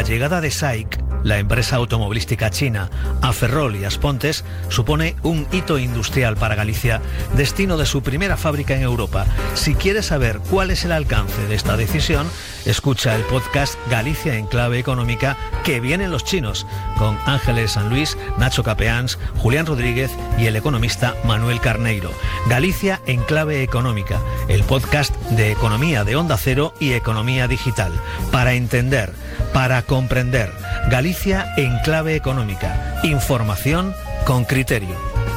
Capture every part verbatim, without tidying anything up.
La llegada de S A I C, la empresa automovilística china, a Ferrol y Aspontes supone un hito industrial para Galicia, destino de su primera fábrica en Europa. Si quieres saber cuál es el alcance de esta decisión, escucha el podcast Galicia en clave económica, que vienen los chinos, con Ángeles San Luis, Nacho Capeans, Julián Rodríguez y el economista Manuel Carneiro. Galicia en clave económica, el podcast de economía de Onda Cero y economía digital. Para entender, para comprender. Galicia en clave económica. Información con criterio.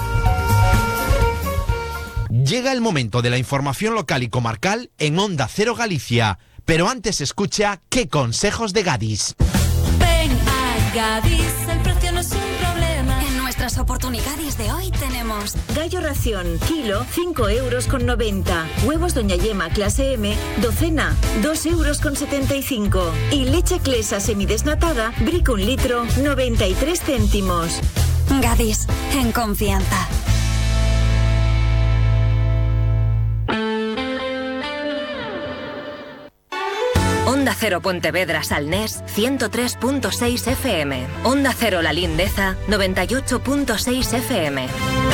Llega el momento de la información local y comarcal en Onda Cero Galicia. Pero antes escucha qué consejos de Gadis. Ven a Gadis, el precio no es un problema. En nuestras oportunidades de hoy tenemos gallo ración, kilo, cinco euros con noventa. Huevos Doña Yema clase M, docena, dos euros con setenta y cinco. Y leche Clesa semidesnatada, brico un litro, noventa y tres céntimos. Gadis, en confianza. Onda Cero Pontevedra Salnés, ciento tres punto seis F M. Onda Cero La Lindeza, noventa y ocho punto seis F M.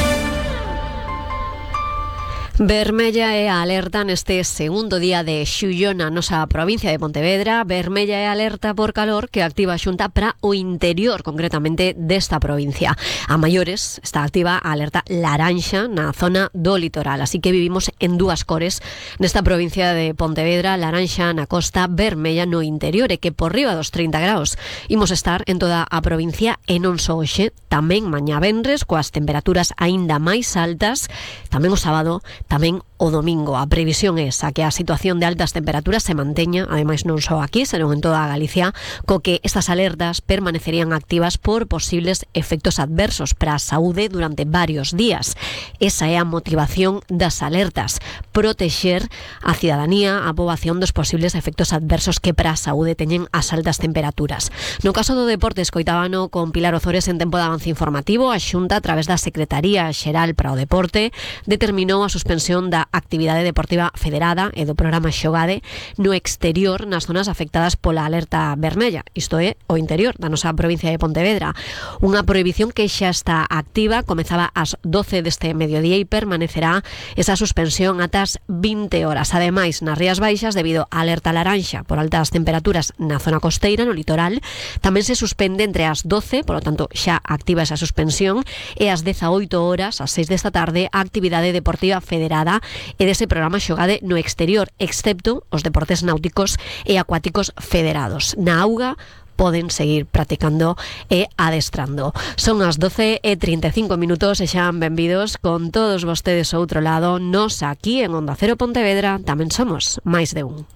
Vermella é a alerta neste segundo día de xullo na nosa provincia de Pontevedra. Vermella é a alerta por calor que activa a Xunta para o interior, concretamente desta provincia. A maiores está activa a alerta laranxa na zona do litoral, así que vivimos en dúas cores nesta provincia de Pontevedra, laranxa na costa, vermella no interior, e que por riba dos trinta graus imos estar en toda a provincia e non só hoxe, tamén mañá venres, coas temperaturas aínda máis altas, tamén o sábado, tamén o domingo. A previsión é esa, que a situación de altas temperaturas se manteña, ademais non só aquí, senón en toda a Galicia, co que estas alertas permanecerían activas por posibles efectos adversos para a saúde durante varios días. Esa é a motivación das alertas, protexer a cidadanía, a poboación dos posibles efectos adversos que para a saúde teñen as altas temperaturas. No caso do deporte, escoitábano con Pilar Ozores en tempo de avance informativo. A Xunta, a través da Secretaría Xeral para o Deporte, determinou a suspensión da actividade deportiva federada e do programa Xogade no exterior nas zonas afectadas pola alerta vermella, isto é, o interior da nosa provincia de Pontevedra. Unha prohibición que xa está activa, comezaba ás doce deste mediodía e permanecerá esa suspensión ata as vinte horas. Ademais, nas Rías Baixas, debido á alerta laranxa por altas temperaturas na zona costeira, no litoral, tamén se suspende entre as doce, por lo tanto xa activa esa suspensión, e ás dezaoito horas, ás seis desta tarde, a actividade deportiva federada e dese programa Xogade no exterior, excepto os deportes náuticos e acuáticos federados. Na auga poden seguir practicando e adestrando. Son as doce e trinta e cinco minutos e xa benvidos con todos vostedes ao outro lado. Nos aquí en Onda Cero Pontevedra tamén somos máis de un.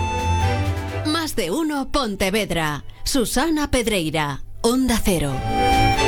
Más de uno Pontevedra. Susana Pedreira, Onda Cero.